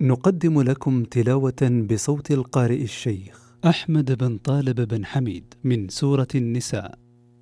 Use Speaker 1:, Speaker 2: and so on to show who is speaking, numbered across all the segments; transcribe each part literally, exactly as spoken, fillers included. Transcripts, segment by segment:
Speaker 1: نقدم لكم تلاوة بصوت القارئ الشيخ أحمد بن طالب بن حميد من سورة النساء.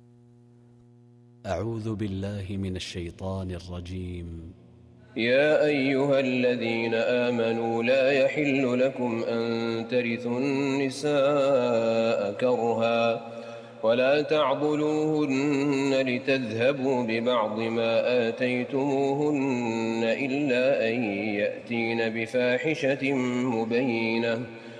Speaker 2: أعوذ بالله من الشيطان الرجيم.
Speaker 3: يا أيها الذين آمنوا لا يحل لكم أن ترثوا النساء كرها ولا تعضلوهن لتذهبوا ببعض ما آتيتموهن إلا أن يأتين بفاحشة مبينة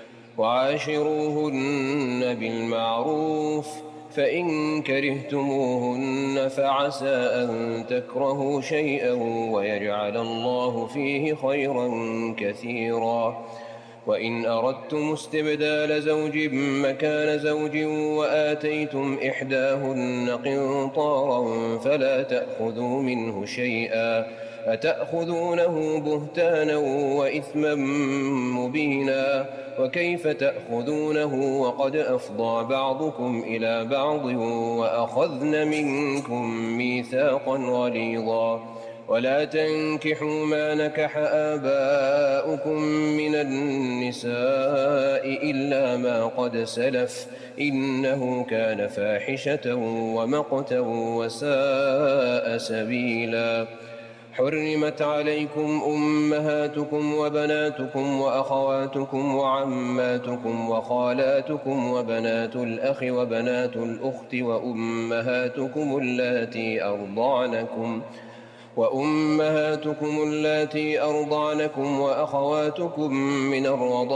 Speaker 3: وعاشروهن بالمعروف فإن كرهتموهن فعسى أن تكرهوا شيئا ويجعل الله فيه خيرا كثيرا. وإن أردتم استبدال زوج مكان زوج وآتيتم إحداهن قنطارا فلا تأخذوا منه شيئا أتأخذونه بهتانا وإثما مبينا وكيف تأخذونه وقد أفضى بعضكم إلى بعض وأخذن منكم ميثاقا غليظا. ولا تنكحوا ما نكح آباؤكم من النساء إلا ما قد سلف إنه كان فاحشة ومقتا وساء سبيلا. حرمت عليكم أمهاتكم وبناتكم وأخواتكم وعماتكم وخالاتكم وبنات الأخ وبنات الأخت وأمهاتكم اللاتي أرضعنكم وأمهاتكم اللاتي أرضعنكم وأخواتكم من الرضاعة